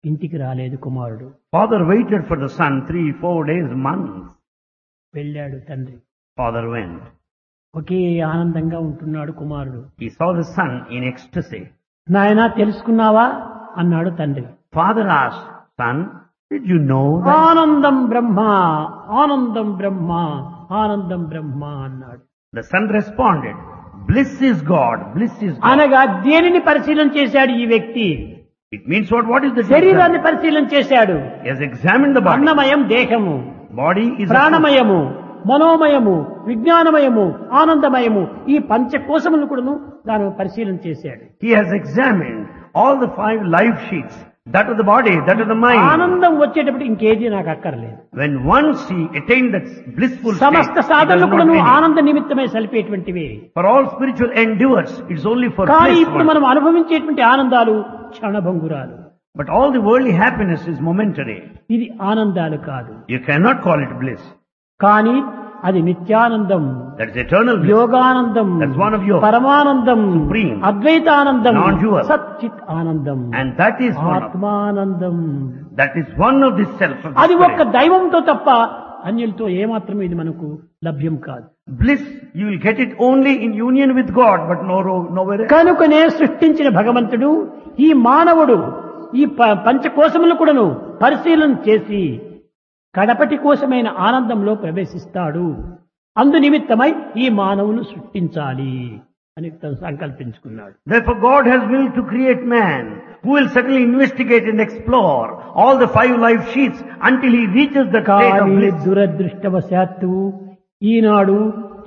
ఇంటికి రాలేదు కుమారుడు. Father waited for the son 3, 4 days, months. వెళ్ళాడు తండ్రి. Father went. ఒకే ఆనందంగా ఉంటున్నాడు కుమారుడు. He saw the son in ecstasy. నాయనా తెలుసుకున్నావా అన్నాడు తండ్రి. Father asked, son, did you know that? ఆనందం బ్రహ్మ, ఆనందం బ్రహ్మ, ఆనందం బ్రహ్మ అన్నాడు. The son responded, bliss is God, bliss is God. అనగా దేనిని పరిశీలన చేశాడు ఈ వ్యక్తి? It means what? What is the శరీరాన్ని పరిశీలన చేశాడు. He has examined the body. అన్నమయం దేహము, Body is ప్రాణమయము, మనోమయము, విజ్ఞానమయము, ఆనందమయము, ఈ పంచకోశములను కూడాను దాని పరిశీలన చేశాడు. He has examined all the 5 life sheets. That of the body, that of the mind. ఆనందం వచ్చేటప్పుడు ఇంకేది నాకు అక్కర్లేదు. When once he attained that blissful state, సమస్త he does సాధనలు not కూడాను need it. ఆనంద నిమిత్తమై సలిపేటువంటివి. For all spiritual endeavors, it's only for కానీ bliss. ఇప్పుడు మనం అనుభవించేటువంటి ఆనందాలు క్షణభంగురాలు. But all the worldly happiness is momentary. ఇది ఆనందాలు కాదు. You cannot call it bliss. కానీ అది నిత్యానందం, That is eternal bliss. Yoganandam, That's one of yours. పరమానందం, Supreme. అద్వైతానందం, Non-dual. సచ్చిత్ ఆనందం, And that is one of, ఆత్మానందం. that is one of the self of the అది ఒక్క spirit. దైవంతో తప్ప అన్యులతో ఏమాత్రం ఇది మనకు లభ్యం కాదు. Bliss, you will get it only in union with God, but nowhere else. కనుకనే సృష్టించిన భగవంతుడు ఈ మానవుడు ఈ పంచకోశములు కూడాను పరిశీలన చేసి కడపటి కోశమైన ఆనందంలో ప్రవేశిస్తాడు. అందు నిమిత్తమై ఈ మానవును సృష్టించాలి అని తను సంకల్పించుకున్నాడు. Therefore God has willed to create man, who will certainly investigate and explore all the 5 life sheets until he reaches the state of కానీ bliss. దురదృష్టవశాత్తు ఈనాడు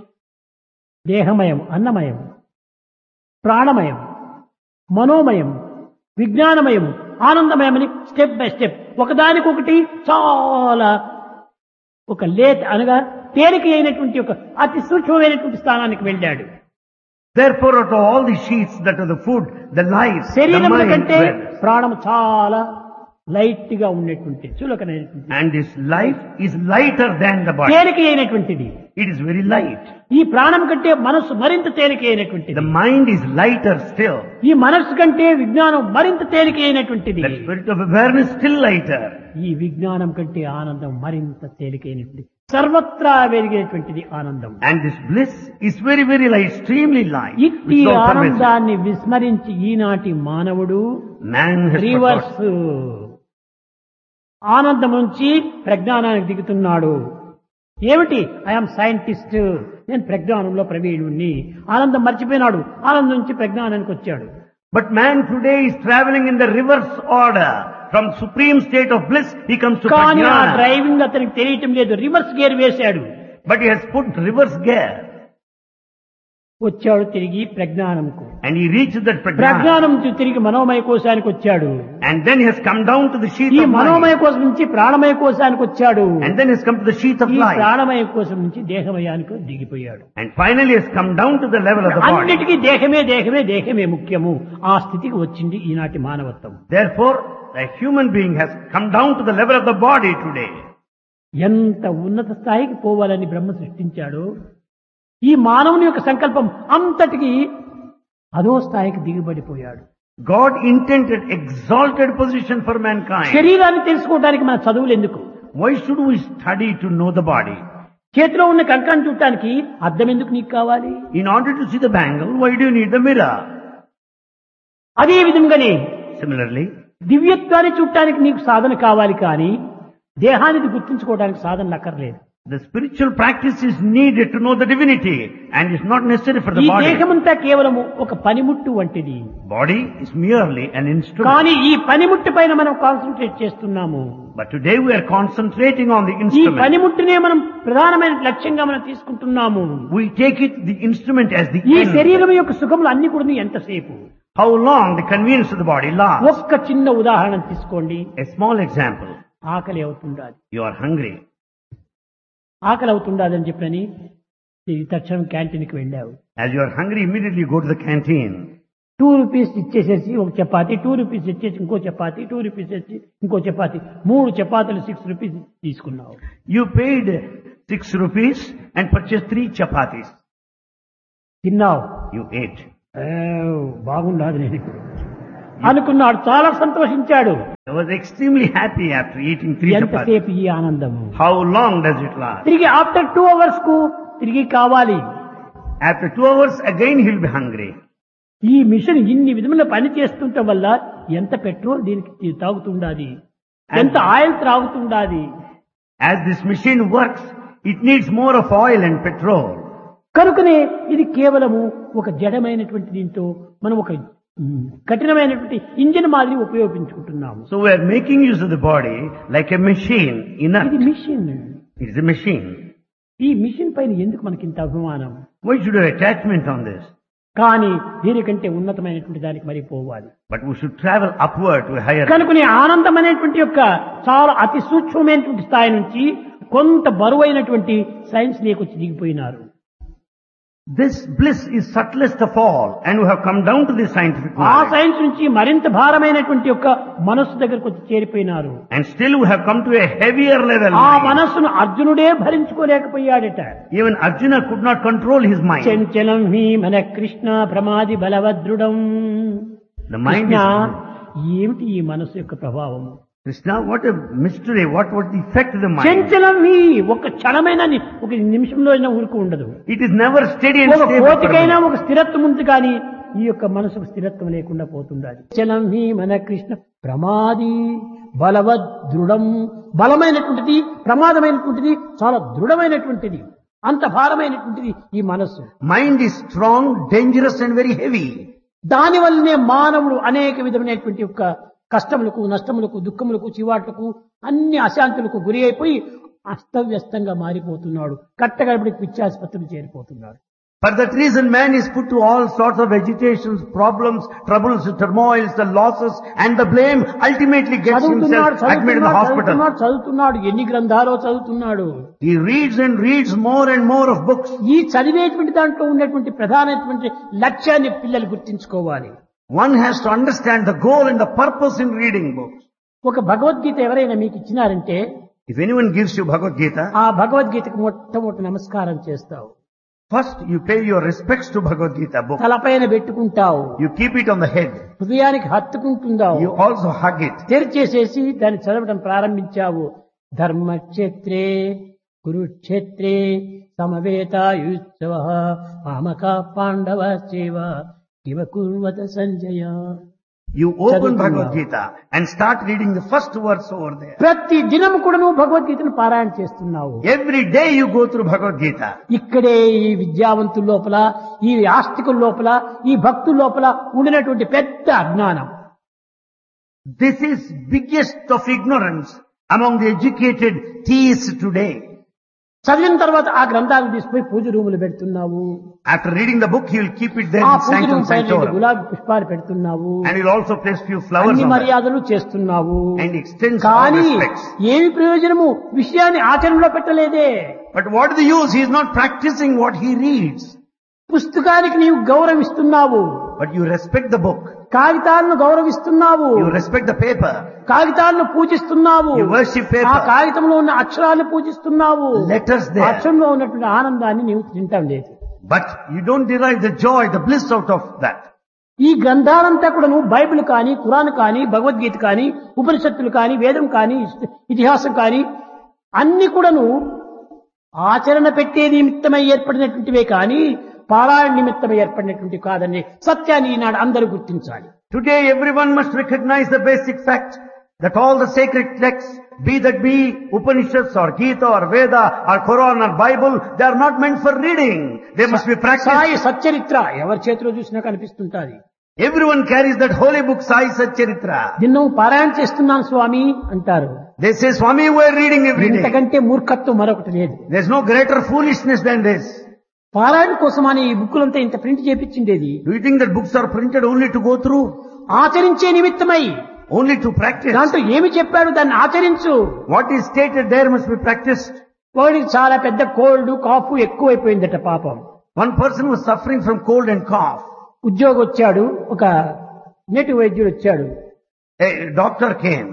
దేహమయం, అన్నమయం, ప్రాణమయం, మనోమయం, విజ్ఞానమయం, ఆనందమయమని స్టెప్ బై స్టెప్ ఒకదానికొకటి చాలా ఒక లేట్ అనగా తేలిక అయినటువంటి ఒక అతి సూక్ష్మమైనటువంటి స్థానానికి వెళ్ళాడు. Therefore out of all the sheets that are the food, the life, the శరీరముల mind, కంటే well, ప్రాణం చాలా లైట్ గా ఉండేటువంటి చులకనైనటువంటి and this life is lighter than the body. తేలిక అయినటువంటిది. It is very light. ఈ ప్రాణం కంటే మనస్సు మరింత తేలిక అయినటువంటిది. The mind is lighter still. ఈ మనస్సు కంటే విజ్ఞానం మరింత తేలిక అయినటువంటిది. The spirit of awareness still lighter. ఈ విజ్ఞానం కంటే ఆనందం మరింత తేలికైనటువంటిది, సర్వత్రా వెలిగేటువంటిది ఆనందం. And this bliss is very, very light, extremely light. ఇట్టి which is all pervasive. ఆనందాన్ని విస్మరించి ఈనాటి మానవుడు Man has రివర్స్ forgotten. ఆనందం నుంచి ప్రజ్ఞానానికి దిగుతున్నాడు. ఏమిటి? ఐఎమ్ సైంటిస్ట్, నేను ప్రజ్ఞానంలో ప్రవీణుణ్ణి. ఆనందం మర్చిపోయినాడు, ఆనందం నుంచి ప్రజ్ఞానానికి వచ్చాడు. But man today is traveling in the reverse order. From supreme state of bliss, he comes to కానీ ఆ prajnana. డ్రైవింగ్ అతనికి తెలియటం లేదు. రివర్స్ గేర్ వేశాడు, But he has put reverse gear. వచ్చాడు తిరిగి ప్రజ్ఞానంకు. And he reached that prajnana. ప్రజ్ఞానం నుంచి తిరిగి మనోమయ కోశానికి వచ్చాడు. And then he has come down to the sheath ఈ of మనోమయ mind. కోశం నుంచి ప్రాణమయ కోశానికి వచ్చాడు. And then he has come to the sheath of ఈ life. ప్రాణమయ కోశం నుంచి దేహమయానికి దిగిపోయాడు. And finally has come down to the level of the body. అన్నిటికీ దేహమే దేహమే దేహమే ముఖ్యము. ఆ స్థితికి వచ్చింది ఈనాటి మానవత్వం. Therefore, the human being has come down to the level of the body today. ఎంత ఉన్నత స్థాయికి పోవాలని బ్రహ్మ సృష్టించాడో ఈ మానవుని యొక్క సంకల్పం అంతటికి అదో స్థాయికి దిగుబడిపోయాడు. God intended exalted position for mankind. శరీరాన్ని తెలుసుకోవడానికి మన చదువులు ఎందుకు? Why should we study to know the body? చేతిలో ఉన్న కంకాన్ని చూడటానికి అద్దం ఎందుకు నీకు కావాలి? In order to see the bangle, why do you need the mirror? అదే విధంగానే Similarly, దివ్యత్వాన్ని చూడటానికి నీకు సాధన కావాలి, కానీ దేహానికి గుర్తించుకోవడానికి సాధన అక్కర్లేదు. the spiritual practice is needed to know the divinity and is not necessary for the ఈ body. దేహమంతా కేవలము ఒక పనిముట్టు వంటిది. Body is merely an instrument. కానీ ఈ పనిముట్టు పైన మనం కాన్సన్ట్రేట్ చేస్తున్నాము. But today we are concentrating on the ఈ instrument. పనిముట్టునే మనం ప్రధానమైన లక్ష్యంగా మనం తీసుకుంటున్నాము. We take it, the instrument, as the ఈ end. శరీరం యొక్క సుఖములు అన్ని కూడా ఎంతసేపు? How long the convenience of the body lasts. ఒక్క చిన్న ఉదాహరణ తీసుకోండి. A small example. ఆకలి అవుతుండాలి. You are hungry. ఆకలి అవుతుండాలని చెప్పని తక్షణం క్యాంటీన్కి వెళ్ళావు. As you are hungry, immediately you go to the canteen. 2 rupees ఇచ్చేసేసి ఒక చపాతి, 2 రూపీస్ ఇచ్చేసి ఇంకో చపాతి, 2 రూపీస్ ఇచ్చి ఇంకో చపాతి, 3 చపాతీలు 6 రూపీస్ తీసుకున్నావు. You paid 6 rupees and purchased 3 chapatis. తిన్నావు. You ate. బాగుండదు నేను ఇప్పుడు. అనుకున్నాడు, చాలా సంతోషించాడు. He was extremely happy after eating 3 chapatis. ఎంతసేపు ఈ ఆనందము? How long does it last? తిరిగి ఆఫ్టర్ 2 hours కు తిరిగి కావాలి. After 2 hours again he will be hungry. ఈ మిషన్ ఇన్ని విధముల పని చేస్తుండటం వల్ల ఎంత పెట్రోల్ దీనికి తాగుతుండాది, ఎంత oil త్రాగుతుండాది. As this machine works, it needs more of oil and petrol. కనుకనే ఇది కేవలము ఒక జడమైనటువంటి దీంతో మనం ఒక కఠినమైనటువంటి ఇంజిన్ మాదిరి ఉపయోగించుకుంటున్నాము. So we are making use of the body like a machine. ఇది machine. It is a machine. ఈ మిషన్ పైన ఎందుకు మనకి ఇంత అభిమానం? Why should have attachment on this? కానీ దీనికంటే ఉన్నతమైనటువంటి దానికి మరి పోవాలి. But we should travel upward to a higher. కనుకనే ఆనందం అనేటువంటి యొక్క చాలా అతి సూక్ష్మమైనటువంటి స్థాయి నుంచి కొంత బరువైనటువంటి science లేకొచ్చి దిగిపోయినారు. This bliss is subtlest of all, and we have come down to this scientific ఆ knowledge. సైన్స్ నుంచి మరింత భారమైనటువంటి యొక్క మనస్సు దగ్గరకు వచ్చి చేరిపోయినారు. And still we have come to a heavier level. ఆ మనస్సును అర్జునుడే భరించుకోలేకపోయాడట. Even Arjuna could not control his mind. చంచలం హి మన Krishna ప్రమాది బలవదృఢం. The mind Krishna, is... ఏమిటి ఈ మనస్సు యొక్క ప్రభావం? Krishna, what a mystery. What would the effect of the mind? చంచలం హి ఒక క్షణమైన ఒక నిమిషంలో అయినా ఊరుకు ఉండదు. It is never steady and ఒక stable. కోతికైనా ఒక స్థిరత్వం ఉంది కానీ ఈ యొక్క మనసుకు స్థిరత్వం లేకుండా పోతుండాలి. చలం హి మన కృష్ణ ప్రమాది బలవద్ దృఢం. బలమైనటువంటిది, ప్రమాదమైనటువంటిది, చాలా దృఢమైనటువంటిది, అంత భారమైనటువంటిది ఈ మనస్సు. Mind is strong, dangerous and very heavy. దాని వల్లనే మానవుడు అనేక విధమైనటువంటి యొక్క కష్టములకు, నష్టములకు, దుఃఖములకు, చివాట్లకు, అన్ని అశాంతులకు గురి అయిపోయి అస్తవ్యస్తంగా మారిపోతున్నాడు. కట్టగడపడికి పిచ్చాసుపత్రులు చేరిపోతున్నాడు. For that reason, man is put to all sorts of agitations, problems, troubles, turmoils, the losses, and the blame ultimately gets himself admitted in the hospital. చదువుతున్నాడు, ఎన్ని గ్రంథాలో చదువుతున్నాడు. He reads and reads more and more of books. ఈ చదివేటువంటి దాంట్లో ఉన్నటువంటి ప్రధానమైనటువంటి లక్ష్యాన్ని పిల్లలు గుర్తించుకోవాలి. One has to understand the goal and the purpose in reading books. ఒక భగవద్గీత ఎవరైనా మీకు ఇచ్చినారంటే, If anyone gives you Bhagavad Gita, ఆ భగవద్గీతకు మొట్టమొదటి నమస్కారం చేస్తావు. first you pay your respects to Bhagavad Gita book. తలపైన పెట్టుకుంటావు, You keep it on the head. హృదయానికి హత్తుకుంటుందావు, You also hug it. తెరిచేసేసి దాన్ని చదవడం ప్రారంభించావు. ధర్మక్షేత్రే కురుక్షేత్రే సమవేతాయుత్సవ మామక పాండవ సేవ ఇవ కుర్వత సంజయ. You open చదువుతున్నావు. Bhagavad Gita and start reading the first verse over there. ప్రతి దినం కూడా నువ్వు భగవద్గీతను పారాయణ చేస్తున్నావు. Every day you go through Bhagavad Gita. ఇక్కడే ఈ విద్యావంతుల లోపల, ఈ ఆస్తికుల లోపల, ఈ భక్తుల లోపల ఉండినటువంటి పెద్ద అజ్ఞానం. This is biggest of ignorance among the educated theists today. చదివిన తర్వాత ఆ గ్రంథాలను తీసుకుపోయి పూజ రూములు పెడుతున్నావు. After reading the book, he will keep it there ఆ in పూజ Sanctum రూమ్ పైన Sanctorum. గులాబీ పుష్పాలు పెడుతున్నావు. And he will also place few flowers అన్ని on that. మర్యాదలు చేస్తున్నావు. And extends all కానీ respects. ఏమి ప్రయోజనము? విషయాన్ని ఆచరణలో పెట్టలేదే. But what is the use? He is not practicing what he reads. పుస్తకానికి నీవు గౌరవిస్తున్నావు, But you respect the book. కాగితాలను గౌరవిస్తున్నావు, You respect the paper. కాగితాలను పూజిస్తున్నావు, You worship ఆ paper. కాగితంలో ఉన్న అక్షరాలను పూజిస్తున్నావు. Letters there. అక్షరంలో ఉన్నటువంటి ఆనందాన్ని నీవు తింటాం లేదు. But you don't derive the joy, the bliss out of that. ఈ గ్రంథాలంతా కూడా నువ్వు బైబిల్ కానీ, ఖురాన్ కానీ, భగవద్గీత కానీ, ఉపనిషత్తులు కానీ, వేదం కానీ, ఇతిహాసం కానీ అన్ని కూడాను ఆచరణ పెట్టే నిమిత్తమై ఏర్పడినటువంటివే కానీ పారాయణ నిమిత్తమై ఏర్పడినటువంటి కాదని సత్యాన్ని ఈనాడు అందరూ గుర్తించాలి. Today everyone must recognize the basic fact that all the sacred texts, be Upanishads or Gita or Veda or Quran or Bible, they are not meant for reading. They must be practiced. Sai Satcharitra ఎవరి చేతిలో చూసినా కనిపిస్తుంటాది. Everyone carries that holy book, Sai Satcharitra. నిన్ను పారాయణ చేస్తున్నాను స్వామి అంటారు. They say, Swami, we are reading every day. ఇంతకంటే మూర్ఖత్వం మరొకటి లేదు. There's no greater foolishness than this. పారాయణ కోసమని ఈ బుక్కులంతా ఇంత print చేపించిండేది. Do you think that books are printed only to go through? ఆచరించే నిమిత్తమై. Only to practice? దాంట్లో ఏమి చెప్పాడు దాన్ని ఆచరించు. What is stated there must be practiced. వాడికి చాలా పెద్ద కోల్డ్ కాఫ్ ఎక్కువైపోయిందట పాపం. One person was suffering from cold and cough. ఉద్యోగి వచ్చాడు, ఒక నేటివ్ వైద్యుడు వచ్చాడు. A doctor came.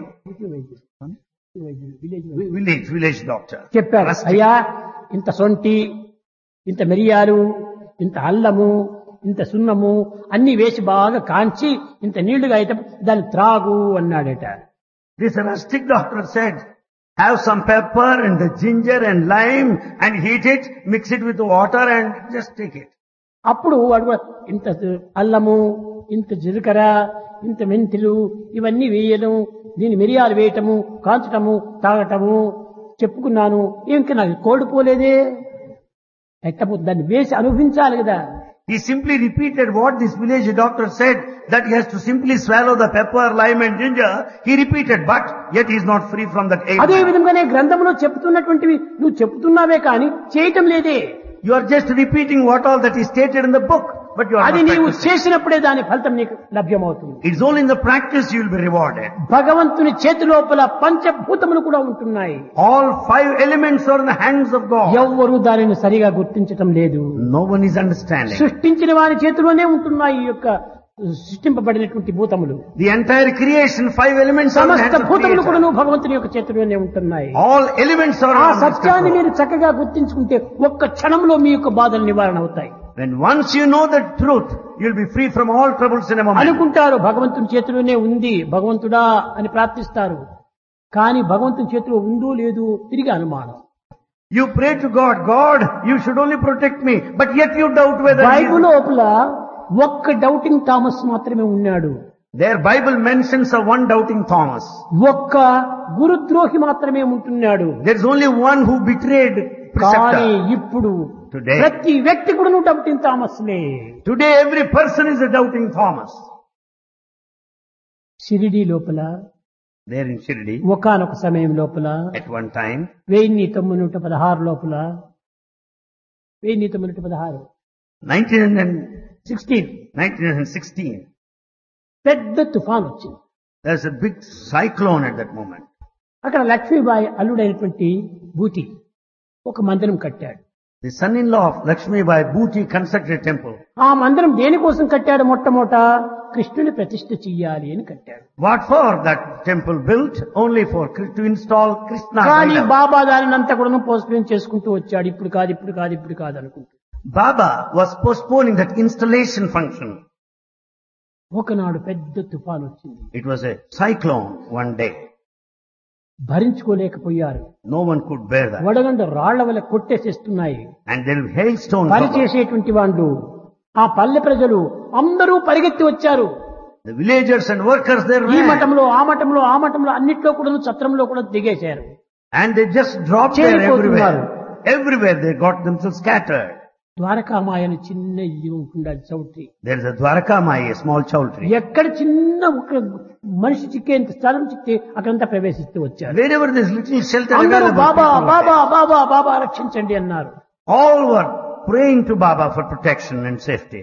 Village doctor. చెప్పారు, అయ్యా ఇంత సొంటి, ఇంత మిరియాలు, ఇంత అల్లము, ఇంత సున్నము అన్ని వేసి బాగా కాంచి ఇంత నీళ్లుగా అయితే దాన్ని త్రాగు అన్నాడట. This rustic doctor said, have some pepper and the ginger and lime and heat it, mix it with water and just take it. అప్పుడు వాడు కూడా ఇంత అల్లము, ఇంత జీలకర్ర, ఇంత మెంతులు ఇవన్నీ వేయడం, దీని మిరియాలు వేయటము, కాల్చటము, తాగటము చెప్పుకున్నాను. ఇంకా నాకు కోడిపోలేదే, ఎట్టపోతే దాన్ని వేసి అనుభవించాలి కదా. He simply repeated what this village doctor said, that he has to simply swallow the pepper, lime and ginger. He repeated, but yet he is not free from that అదే ailment. విధంగానే గ్రంథంలో చెప్తున్నటువంటివి నువ్వు చెప్తున్నావే కానీ చేయటం లేదే. You are just repeating what all that is stated in the book, but you are అది not నీవు practicing. చేసినప్పుడే దాని ఫలితం నీకు లభ్యమవుతుంది. It's only in the practice you will be rewarded. భగవంతుని చేతి లోపల పంచభూతములు కూడా ఉంటున్నాయి. All 5 elements are in the hands of God. ఎవ్వరూ దానిని సరిగా గుర్తించటం లేదు. No one is understanding. సృష్టించిన వారి చేతిలోనే ఉంటున్నాయి ఈ యొక్క సృష్టింపబడినటువంటి భూతములు. The entire creation, 5 elements are in the సమస్త hands of భూతములు కూడా creator. భగవంతుని యొక్క చేతిలోనే ఉంటున్నాయి. All elements are ఆ in his సత్యాన్ని control. మీరు చక్కగా గుర్తించుకుంటే ఒక్క క్షణంలో మీ యొక్క బాధలు నివారణ అవుతాయి. When once you know the truth, you'll be free from all troubles in a moment. అనుకుంటారు భగవంతుని చేతిలోనే ఉంది, భగవంతుడా అని ప్రార్థిస్తారు. కానీ భగవంతుని చేతిలో ఉందో లేదో తిరిగి అనుమానం. You pray to God, God, you should only protect me, but yet you doubt whether he Bible is. లోపల ఒక్క డౌటింగ్ థామస్ మాత్రమే ఉన్నాడు. Their Bible mentions a one doubting Thomas. ఒక్క గురుద్రోహి మాత్రమే ఉంటున్నాడు. There's only one who betrayed కానీ preceptor. ఇప్పుడు Today. ప్రతి వ్యక్తి కూడా doubting థామస్లే. Today every person is a doubting Thomas. Shirdi లోపల There in Shirdi, ఒకానొక సమయం లోపల at one time, 1916 లోపల 1916 1916, పెద్ద తుఫాన్ వచ్చింది. there's a big cyclone at that moment. అక్కడ లక్ష్మీబాయి అల్లుడైనటువంటి బూటి ఒక మందిరం కట్టాడు. The son-in-law of Lakshmi Bai Bhuti constructed a temple. ఆ మందిరం దేనికోసం కట్టాడు? మొట్టమొదట కృష్ణుని ప్రతిష్ఠ చెయ్యాలి అని కట్టాడు. What for that temple built? Only for to install Krishna. కానీ idol. బాబా దానినంతా కూడా పోస్ట్పోన్ చేసుకుంటూ వచ్చాడు. ఇప్పుడు కాదు, ఇప్పుడు కాదు, ఇప్పుడు కాదు అనుకుంటూ. Baba was postponing that installation function. ఒకనాడు పెద్ద తుఫాన్ వచ్చింది. It was a cyclone one day. భరించుకోలేకపోయారు. No one could bear that. వడగండ రాళ్ల వల్ల కొట్టేసేస్తున్నాయి. And there were hailstones. పని above. చేసేటువంటి వాళ్ళు, ఆ పల్లె ప్రజలు అందరూ పరిగెత్తి వచ్చారు. The villagers and workers there ఈ ran. మఠంలో, ఆ మఠంలో, ఆ మఠంలో అన్నిట్లో కూడా చత్రంలో కూడా దిగేశారు. And they just dropped there చేరిపోతున్నారు. everywhere. Everywhere they got themselves scattered. ద్వారకామాయని చిన్న ఇల్లు ఉంటుండాలి, choultry. There is a Dwarakamayi, a small chowtry. ఎక్కడ చిన్న ఒక మనిషి చిక్కేంత స్థలం చిక్కితే అక్కడంతా ప్రవేశిస్తూ వచ్చారు. Wherever this little shelter అందరూ available, Baba people were Baba there. బాబా బాబా రక్షించండి అన్నారు. All were praying to Baba for protection and safety.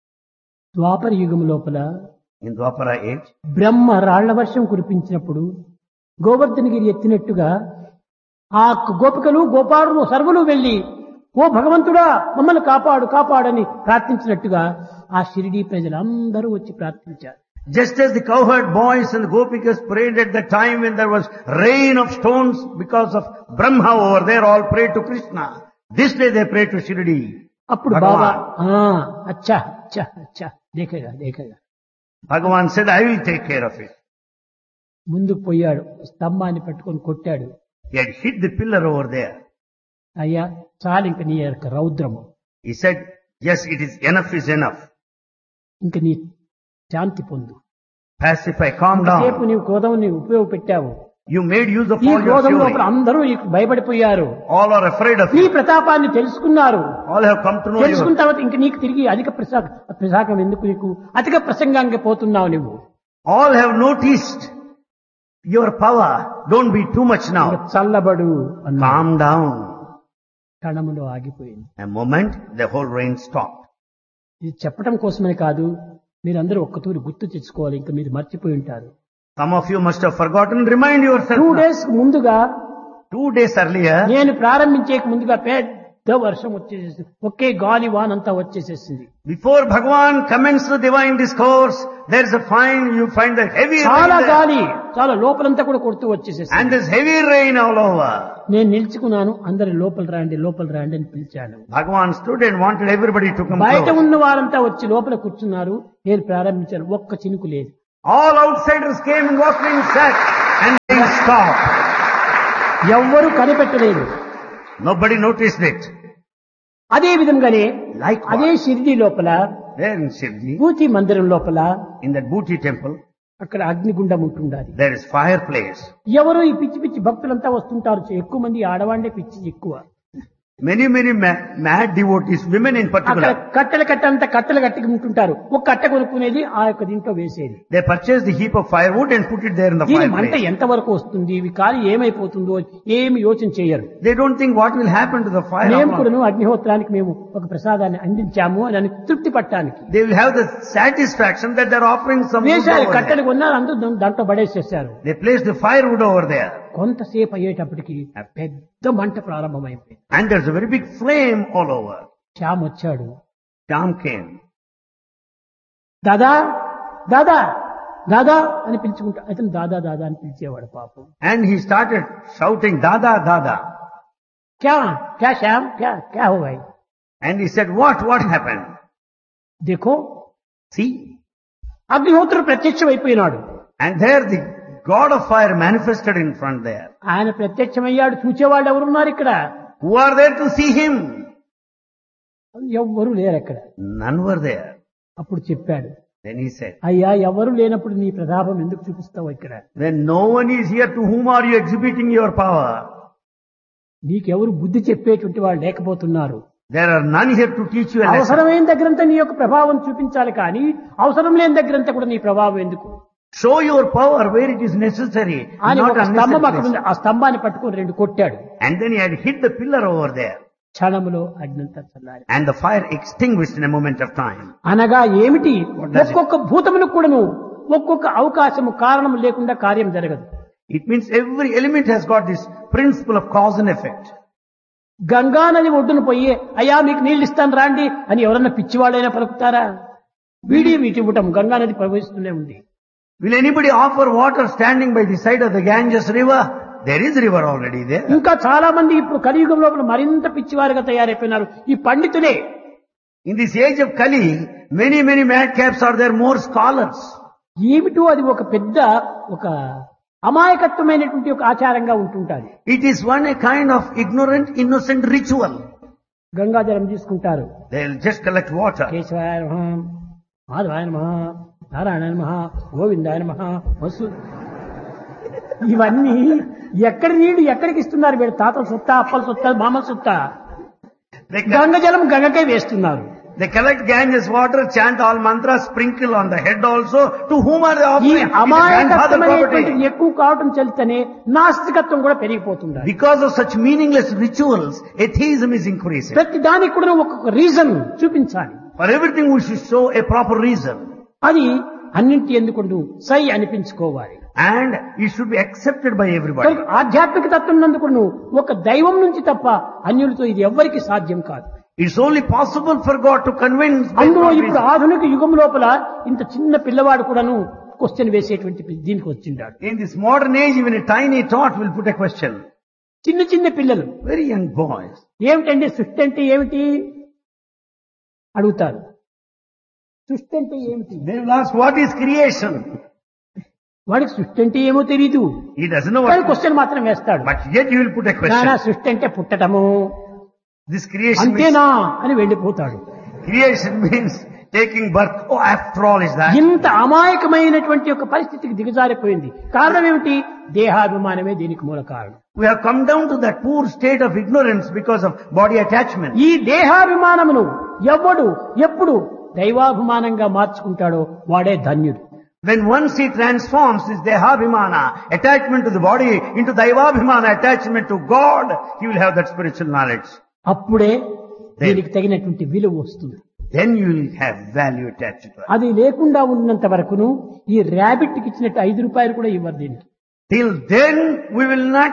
ద్వాపర యుగం లోపల In Dwapara age, బ్రహ్మ రాళ్ల వర్షం కురిపించినప్పుడు గోవర్ధనగిరి ఎత్తినట్టుగా ఆ గోపికలు, గోపాలులు సర్వులు వెళ్లి, ఓ భగవంతుడా మమ్మల్ని కాపాడు కాపాడని ప్రార్థించినట్టుగా ఆ షిరిడీ ప్రజలందరూ వచ్చి ప్రార్థించారు. just as the cowherd boys and the gopikas prayed at the time when there was rain of stones because of Brahma over there, all prayed to Krishna. This day they prayed to Shirdi. అప్పుడు Bhagavan. బాబా అచ్చా అచ్చా అచ్చా దేఖేగా దేఖేగా Bhagavan said, I will take care of it. ముందుకు పోయాడు, స్తంభాన్ని పట్టుకొని కొట్టాడు. He had hit the pillar over there. అయ్యా చాలు, ఇంక నీ యొక్క రౌద్రము, He said, yes, it is enough. ఇంక నీ శాంతి పొందు. Pacify, calm సేపు down. నీవు క్రోధం ఉపయోగపెట్టావు. You made use of ఈ all your క్రోధం fury. లోపల అందరూ నీకు భయపడిపోయారు. All are afraid of నీ you. ప్రతాపాన్ని తెలుసుకున్నారు. All have come to know తెలుసుకున్న you. తర్వాత ఇంక నీకు తిరిగి అధిక ప్రసాకం ఎందుకు, నీకు అధిక ప్రసంగానికి పోతున్నావు నువ్వు. All have noticed your power. Don't be too much ఇంక now. చల్లబడు అన్నా. Calm down. కణములో ఆగిపోయింది. A moment, the whole rain stopped. ఇది చెప్పడం కోసమని కాదు, మీరందరూ ఒక్కతూరి గుర్తు తెచ్చుకోవాలి, ఇంకా మీరు మర్చిపోయి ఉంటారు. Some of you must have forgotten. Remind yourself. 2 now. days ముందుగా 2 days earlier, నేను ప్రారంభించే ముందుగా పెద్ద వర్షం వచ్చేసేసి ఒకే గాలి వానంతా వచ్చేసేసింది. Before Bhagavan commenced the divine discourse, there is a fine, you find the heavy చాలా rain there. గాలి చాలా లోపలంతా కూడా కొడుతూ వచ్చేసేసింది. And there's heavy rain all over. నేను నిల్చుకున్నాను, అందరి లోపల రండి అని పిలిచాను. Bhagavan stood and wanted everybody to come బయట close. ఉన్న వారంతా వచ్చి లోపల కూర్చున్నారు. నేను ప్రారంభించాను, ఒక్క చినుకు లేదు. All outsiders came and walked in, sat, and they stopped. ఎవ్వరూ కనిపెట్టలేదు. Nobody noticed it. అదే విధంగానే Likewise. అదే షిరిడి లోపల There in Shivji, పూతి మందిరం లోపల in that Bhuti temple, అక్కడ అగ్నిగుండం ఉంటుండాలి. there is fireplace. ఎవరు ఈ పిచ్చి పిచ్చి భక్తులంతా వస్తుంటారు. ఎక్కువ మంది ఆడవాళ్లే పిచ్చి ఎక్కువ. Many mad devotees, women in అక్కడ particular, కట్టెలు కట్టి ఉంటుంటారు. ఒక కట్టె కొనుక్కునేది ఆ యొక్క దీంట్లో వేసేది. they purchase the heap of firewood and put it there in the దీని మంట fireplace. ఎంత వరకు వస్తుంది, ఇవి కాలి ఏమైపోతుందో ఏమి యోచన చేయరు. They don't think what will happen to the fire. మేము కూడా అగ్నిహోత్రానికి మేము ఒక ప్రసాదాన్ని అందించాము అని తృప్తి పట్టడానికి They will have the satisfaction that they are offering some wood వేశారు. over కట్టెలు there. కొన్నారు, అందరూ దాంట్లో పడేసేసారు. They place the firewood over there. కొంతసేపు అయ్యేటప్పటికి పెద్ద మంట ప్రారంభమైపోయింది. And there's a very big flame all over. Shyam వచ్చాడు. Sham came. దాదా దాదా దాదా అని పిలుచుకుంటా. అతను దాదా దాదా అని పిలిచేవాడు పాపం. And he started shouting, Dada, Dada. క్యా క్యా శ్యామ్ క్యా క్యా హో భాయ్. And he said, what happened? देखो See? అగ్నిహోత్రుడు ప్రత్యక్షం అయిపోయినాడు. And there the God of fire manifested in front there. ఆయన ప్రత్యక్షమయ్యాడు. చూచేవాళ్ళు ఎవరున్నారు ఇక్కడ? Who are there to see him? ఎవ్వరూ లేరు అక్కడ. None were there. అప్పుడు చెప్పాడు, Then he said, అయ్యా ఎవరు లేనప్పుడు నీ ప్రతాపం ఎందుకు చూపిస్తావు ఇక్కడ? when no one is here, to whom are you exhibiting your power? నీకెవరు బుద్ధి చెప్పేటువంటి వాళ్ళు లేకపోతున్నారు. There are none here to teach you a lesson. అవసరమైన దగ్గరంతా నీ యొక్క ప్రభావం చూపించాలి, కానీ అవసరం లేని దగ్గరంతా కూడా నీ ప్రభావం ఎందుకు Show your power where it is necessary, అని not ఒక స్తంభం అక్కడ unnecessary. ఉంది. ఆ స్తంభాన్ని పట్టుకొని రెండు కొట్టాడు. And then he had hit the pillar over there. క్షణములో అగ్నంతా చల్లారి. And the fire extinguished in a moment of time. అనగా ఏమిటి? What does it- ఒక్కొక్క భూతమును కూడాను ఒక్కొక్క అవకాశము కారణం లేకుండా కార్యం జరగదు. It means every element has got this principle of cause and effect. Ganga నది ఒడ్డున పోయి అయ్యా మీకు నీళ్ళు ఇస్తాను రాండి అని ఎవరన్నా పిచ్చివాళ్ళైనా పలుకుతారా? వీటి ఇవ్వటం గంగా నది ప్రవహిస్తూనే ఉంది. Will anybody offer water standing by the side of the Ganges river? There is river already there. ఇంకా చాలా మంది ఇప్పుడు కలియుగం లోపల మరింత పిచ్చివారుగా తయారైపోయినారు ఈ పండితులే. In this age of Kali, many madcaps are there, more scholars. ఏమిటో అది ఒక పెద్ద ఒక అమాయకత్వమైనటువంటి ఒక ఆచారంగా ఉంటుంటారు. It is a kind of ignorant, innocent ritual. గంగాజలం తీసుకుంటారు. They'll just collect water. కేశవాయ నమః, మాధవాయ నమః, నారాయణ నమః, గోవిందాయ నమః, వసు ఇవన్నీ ఎక్కడి నీళ్లు ఎక్కడికి ఇస్తున్నారు? వీడు తాతల సొత్తా, అప్పల సొత్తా, మామల సొత్తా? గంగ జలం గంగకే వేస్తున్నారు. They collect Ganges water, chant all mantras, sprinkle on the head also. To whom are they ఈ offering? It is grandfather అమాయకత్వమైనటువంటి property. ఎక్కువ కావటం చెల్తనే నాస్తికత్వం కూడా పెరిగిపోతుంది. Because of such meaningless rituals, atheism is increasing. ప్రతి దానికి కూడా ఒక్కొక్క రీజన్ చూపించాలి. For everything we should show a proper reason. అది అన్నింటి ఎందుకు సై అనిపించుకోవాలి. And it should be accepted by everybody. కనుక ఆధ్యాత్మిక తత్వం నందుకు ఒక దైవం నుంచి తప్ప అన్యులతో ఇది ఎవ్వరికి సాధ్యం కాదు. It's only possible for God to convince by అందులో God ఇప్పుడు reason. ఆధునిక యుగం లోపల ఇంత చిన్న పిల్లవాడు కూడాను క్వశ్చన్ వేసేటువంటి దీనికి వచ్చిండాడు. In this modern age, even a tiny tot will put a question. చిన్న చిన్న పిల్లలు Very young boys. ఏమిటండి సృష్టి అంటే ఏమిటి అడుగుతారు. సృష్టి అంటే ఏమిటి? They will ask, what is creation? వాడికి సృష్టి అంటే ఏమో తెలీదు, He doesn't know కానీ what. క్వశ్చన్ మాత్రం వేస్తాడు. But yet he will put a నానా question. సృష్టి అంటే పుట్టటము This creation అంతేనా అని వెళ్ళిపోతాడు. creation means taking birth. Oh, after all is that. ఇంత అమాయకమైనటువంటి ఒక పరిస్థితికి దిగజారిపోయింది. కారణం ఏమిటి? దేహాభిమానమే దీనికి మూల కారణం. We have come down to that poor state of ignorance because of body attachment. ఈ దేహాభిమానమును ఎవడు ఎప్పుడు దైవాభిమానంగా మార్చుకుంటాడో వాడే ధన్యుడు. When once he transforms his dehabhimana, attachment to the body, into daivabhimana, attachment to God, he will have that spiritual knowledge. అప్పుడే దీనికి తగినటువంటి విలువ వస్తుంది. Then you will have value attached to it. అది లేకుండా ఉన్నంత వరకును ఈ ర్యాబిట్ కి ఇచ్చినట్టు 5 రూపాయలు కూడా ఇవ్వరు దీనికి. Till then, we will not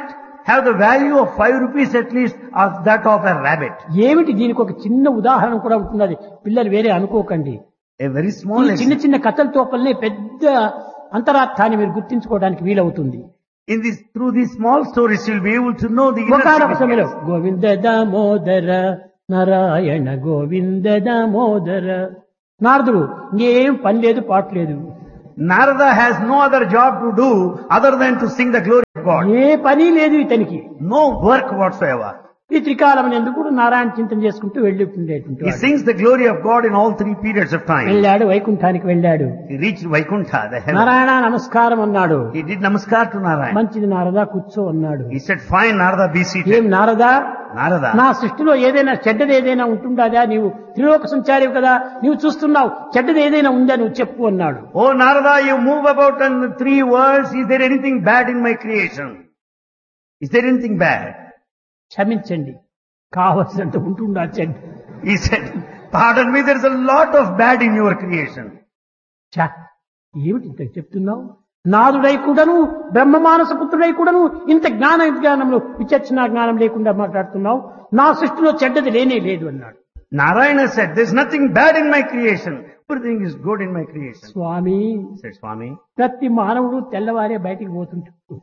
have the value of 5 rupees at least of that of a rabbit. ఏమిటి దీనికి ఒక చిన్న ఉదాహరణ కూడా ఉంటున్నది, పిల్లలు వేరే అనుకోకండి. A very small ఈ చిన్న example. చిన్న కథలతో పల్లే పెద్ద అంతరార్థాన్ని మీరు గుర్తించుకోవడానికి వీలవుతుంది. In this, through these small stories, you'll be able to know the inner ఒకనొక సమయంలో significance. గోవింద దామోదర నారాయణ గోవింద దామోదర, నారదుడు ఇంకేం పని లేదు పాటు లేదు, Narada has no other job to do other than to sing the glory of God. ఏ పని లేదు ఇతనికి. No work whatsoever. ఈ త్రికాలం ఎందుకు నారాయణ చింతన చేసుకుంటూ వెళ్ళిపోతుండేటువంటి He వాడు. sings the glory of God in all 3 periods of time. వెళ్ళాడు, వైకుంఠానికి వెళ్ళాడు. He reached Vaikuntha, the heaven. Narayana నమస్కారం అన్నాడు. He did namaskar to Narayana. మంచిది నారదా కూర్చో అన్నాడు. He said, fine Narada, be ఏం seated. నారదా, Narada, నా సృష్టిలో ఏదైనా చెడ్డది ఏదైనా ఉంటుందా, నీవు త్రిలోక సంచారివి కదా, నీవు చూస్తున్నావు, చెడ్డది ఏదైనా ఉందా నువ్వు చెప్పు అన్నాడు. oh Narada, you move about in the 3 worlds. Is there anything bad in my creation? Is there anything bad? క్షమించండి, కావలసినంత ఉంటుందా చెడ్డ. He said, pardon me, there is a lot of bad in your creation. ఛ, ఏమిటి ఇంత చెప్తున్నావు, నాదుడై కూడాను బ్రహ్మమానస పుత్రుడై కూడాను ఇంత జ్ఞానంలో విచక్షణ జ్ఞానం లేకుండా మాట్లాడుతున్నావు, నా సృష్టిలో చెడ్డది లేనే లేదు అన్నాడు. Narayana said, there is nothing bad in my creation. Everything is good in my creation. Swamy, He said, Swami, ప్రతి మానవుడు తెల్లవారే బయటికి పోతుంటాడు,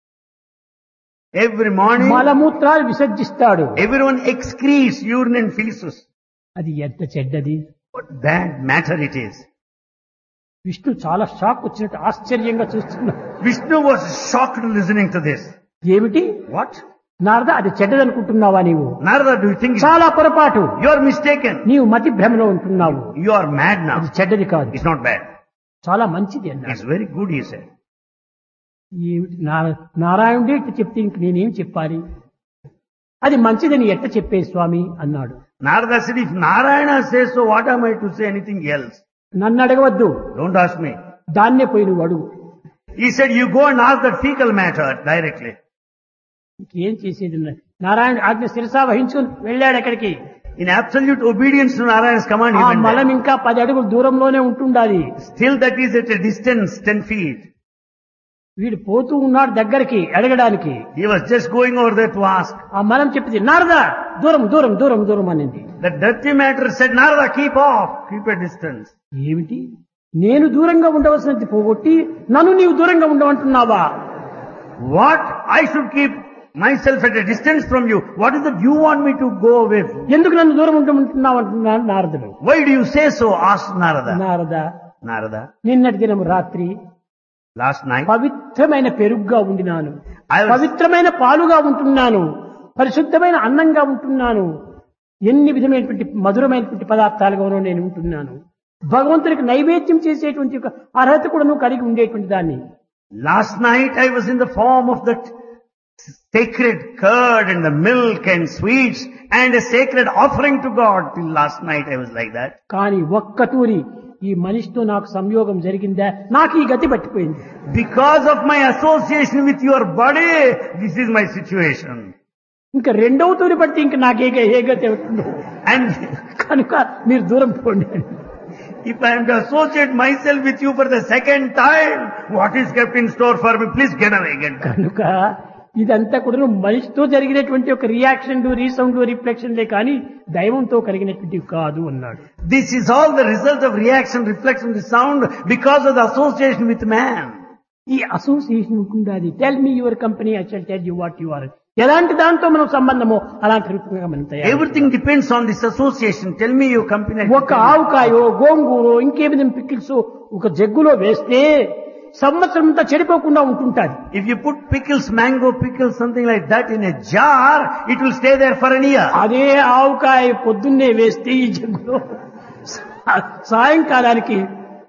every morning మలమూత్రాలు విసర్జిస్తాడు. everyone excretes urine and feces. అది ఎంత చెడ్డది. What bad matter it is. Vishnu చాలా shock వచ్చినట్టు ఆశ్చర్యంగా చూస్తున్నాడు. Vishnu was shocked listening to this. ఏమిటి What? నారద, అది చెడ్డదనుకుంటున్నావా నీవు? Narada, do you think చాలా పొరపాటు, you are mistaken? నీవు మతి భ్రమలో ఉంటున్నావు, You are mad now. అది చెడ్డది కాదు, It's not bad. చాలా మంచిది అన్నాడు. It's very good, he said. ఏమిటి నారాయణుడే ఇట్లా చెప్తే ఇంక నేనేం చెప్పాలి, అది మంచిదని ఎట్ట చెప్పే స్వామి అన్నాడు. Narada said, if Narayana says so, what am I to say anything else? నన్ను అడగవద్దు, Don't ask me. దాన్నే పోయి నువ్వు అడుగు. He said, you go and ask that fecal matter directly. ఇంకేం చేసేది ఉన్నది. నారాయణ ఆజ్ఞ శిరసా వహించుకుని వెళ్ళాడు ఎక్కడికి. In absolute obedience to Narayana's command, he ఆ went మలం there. ఇంకా 10 అడుగులు దూరంలోనే ఉంటుండాలి. Still that is at a distance 10 feet. వీడు పోతూ ఉన్నాడు దగ్గరికి అడగడానికి. He was just going over there to ask. ఆ మలం చెప్పింది, నారదా దూరం దూరం దూరం దూరం అనింది. The dirty matter said, Narada, keep off, keep a distance. ఏమిటి, నేను దూరంగా ఉండవలసినది పోగొట్టి నన్ను నీవు దూరంగా ఉండమంటున్నావా? What? I should keep myself at a distance from you. What is that you want me to go away from? ఎందుకు నన్ను దూరం ఉండమంటున్నావు అంటున్నాడు నారదుడు. Why do you say so? Asked Narada. Narada, Narada, నిన్నటి దినం రాత్రి last night పవిత్రమైన పెరుగుగా ఉండినాను, I was- పవిత్రమైన పాలుగా ఉంటున్నాను, పరిశుద్ధమైన అన్నంగా ఉంటున్నాను, ఎన్ని విధమైనటువంటి మధురమైనటువంటి పదార్థాలుగానో నేను ఉంటున్నాను. భగవంతుడికి నైవేద్యం చేసేటువంటి ఒక అర్హత కూడా నువ్వు కలిగి ఉండేటువంటి దాన్ని. Last night I was in the form of that sacred curd and the milk and sweets and a sacred offering to God. Till last night I was like that. కానీ ఒక్కటూరి ఈ మనిషితో నాకు సంయోగం జరిగిందా, నాకు ఈ గతి పట్టిపోయింది. Because of my association with your body, this is my situation. ఇంకా రెండవ తూరి పడితే ఇంక నాకే ఏ గతి అవుతుందో, And కనుక మీరు దూరం పోండి. if I am to associate myself with you for the second time, what is kept in store for me? Please get away, get back. కనుక ఇదంతా కూడా మనిషితో జరిగినటువంటి ఒక రియాక్షన్ రీసౌండ్ రిఫ్లెక్షన్లే కానీ దైవంతో కలిగినటువంటి కాదు అన్నాడు. This is all the result of reaction, reflection, the sound because of the association with man. ఈ అసోసియేషన్ ఉంటుండాలి. Tell me your company, I shall tell you what you are. ఎలాంటి దాంతో మనం సంబంధమో అలాంటి రూపంగా మనం తయారు. Everything depends on this association. Tell me your company. ఒక ఆవుకాయో గోంగూరో ఇంకేమిది పికిల్స్ ఒక జగ్గులో వేస్తే సంవత్సరం అంతా చెడిపోకుండా ఉంటుంటాది. If you put pickles, mango pickles, something like that in a jar, it will stay there for an year. అదే ఆవుకాయ పొద్దున్నే వేస్తే ఈ జగ్గులో సాయంకాలానికి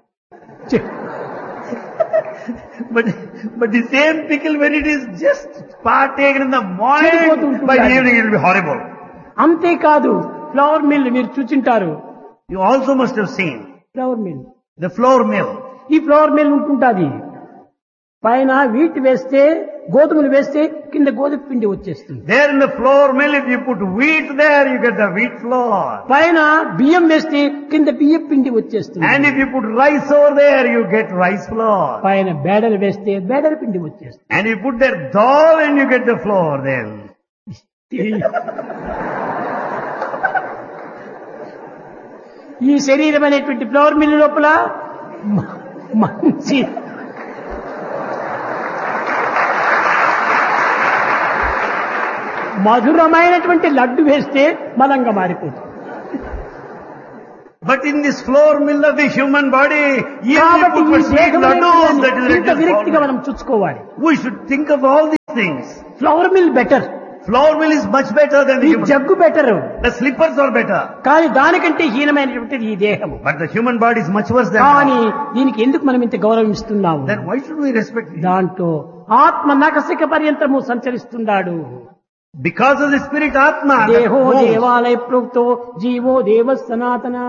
But the same pickle, when it is just partaken in the morning, by the evening it will be horrible. అంతేకాదు flower mill మీరు చూచింటారు. You also must have seen flower mill, the flour mill. ఈ flower mill ఉంటుంటాది. పైన wheat వేస్తే గోధుమలు వేస్తే కింద గోధుమ పిండి వచ్చేస్తుంది. There in the flour mill, if you put wheat there, you get the wheat flour. పైన బియ్యం వేస్తే కింద బియ్యం పిండి వచ్చేస్తుంది. And if you put rice over there, you get rice flour. పైన బేడలు వేస్తే బేడల పిండి వచ్చేస్తుంది. And you put there dal and you get the flour then. ఈ శరీరం అనేటువంటి ఫ్లవర్ మిల్ లోపల మంచి మధురమైనటువంటి లడ్డు వేస్తే బలంగా మారిపోతుంది. But in this flour mill of the human body, even కాబట్టి if ఈ you put sweet laddus, that is ఇంత విరక్తిగా మనం చూసుకోవాలి. we should think of all these things. Flower mill better, Flour mill is much better than the ఈ human. Jug better, The slippers are better. కానీ దానికంటే హీనమైనటువంటిది ఈ దేహము. But the human body is much worse than కానీ that. దీనికి ఎందుకు మనం ఇంత గౌరవం ఇస్తున్నాము? Then why should we respect it? దాంట్లో ఆత్మ నకసిక పర్యంతరము సంచరిస్తున్నాడు. Because of the spirit Atma. that దేహో moves. దేవాలయ ప్రోక్తో జీవో దేవ సనాతన.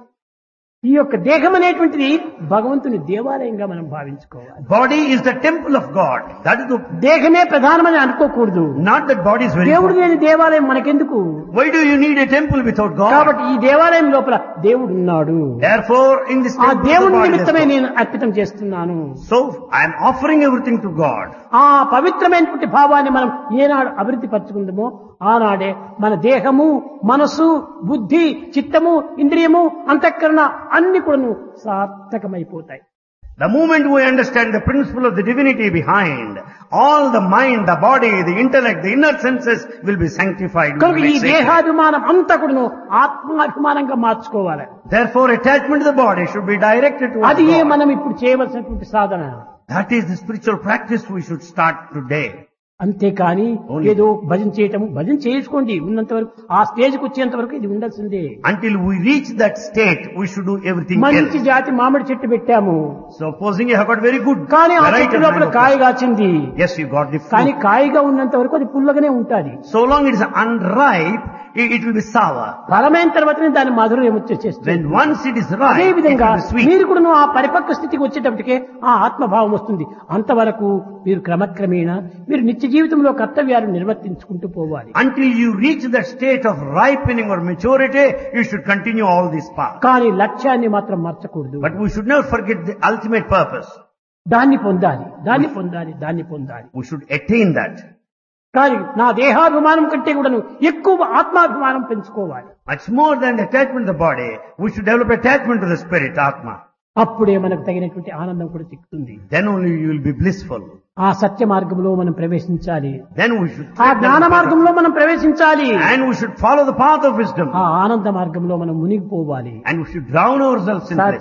ఈ యొక్క దేహం అనేటువంటిది భగవంతుని దేవాలయంగా మనం భావించుకోవాలి. Body is the temple of God. That is the, దేహమే ప్రధానమని అనుకోకూడదు. not that body is very దేవుడు important. లేని దేవాలయం మనకెందుకు? Why do you need a temple without God? కాబట్టి ఈ దేవాలయం లోపల దేవుడు ఉన్నాడు. Therefore, in this ఆ temple of దేవుని the body, నిమిత్తమే there's God. నేను అర్పితం చేస్తున్నాను. So I am offering everything to God. ఆ పవిత్రమైనటువంటి భావాన్ని మనం ఏనాడు అభివృద్ధి పరచుకుందామో ఆనాడే మన దేహము, మనసు, బుద్ధి, చిత్తము, ఇంద్రియము, అంతఃకరణ అన్ని కూడాను సార్థకమైపోతాయి. The moment we understand the principle of the divinity behind, all the mind, the body, the intellect, the inner senses will be sanctified. will కనుక be ఈ sacred. దేహాభిమానం అంతా కూడాను ఆత్మాభిమానంగా మార్చుకోవాలి. Therefore, attachment to the body should be directed towards అది God. మనం ఇప్పుడు చేయవలసినటువంటి సాధన. That is the spiritual practice we should start today. అంతేకాని Only. ఏదో భజన చేయటం, భజన చేసుకోండి ఉన్నంత వరకు, ఆ స్టేజ్కి వచ్చేంత వరకు ఇది ఉండాల్సిందే. Until we reach that state, we should do everything మంచి else. జాతి మామిడి చెట్టు పెట్టాము, Supposing you have got very good కానీ ఆ variety చెట్టు of లోపల mango కాయ fruit. కాచింది. Yes, you got the కానీ fruit. కాయగా ఉన్నంత వరకు అది పుల్లగానే ఉంటుంది. So long it is unripe, it will be sour. ఫలమైన తర్వాతనే దాని మధురం వచ్చేస్తుంది. When once it is ripe, అదే it విధంగా will be sweet. మీరు కూడా ఆ పరిపక్వ స్థితికి వచ్చేటప్పటికే ఆ ఆత్మభావం వస్తుంది. అంతవరకు మీరు క్రమక్రమేణా మీరు నిత్య జీవితంలో కర్తవ్యాలు నిర్వర్తించుకుంటూ పోవాలి. Until you reach that state of ripening or maturity, you should continue all this path. కానీ లక్ష్యాన్ని మాత్రం మర్చకూడదు. But we should never forget the ultimate purpose. దాన్ని పొందాలి, దాన్ని పొందాలి, దాన్ని పొందాలి. We should attain that. కానీ నా దేహాభిమానం కంటే కూడాను ఎక్కువ ఆత్మాభిమానం పెంచుకోవాలి. Much more than attachment to the body, we should develop attachment to the spirit, Atma. అప్పుడే మనకు తగినటువంటి ఆనందం కూడా చిక్కుతుంది. Then only you will be blissful. ఆ సత్య మార్గంలో మనం ప్రవేశించాలి. Then we should ఆ tread జ్ఞాన the path మార్గంలో మనం ప్రవేశించాలి. of- and we should follow the path of wisdom. ఆ ఆనంద మార్గంలో మనం మునిగిపోవాలి. And we should drown ourselves in Satya bliss.